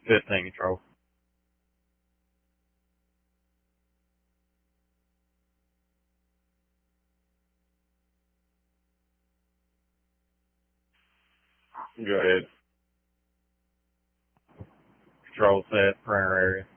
15 control. Go ahead. Control set, printer area.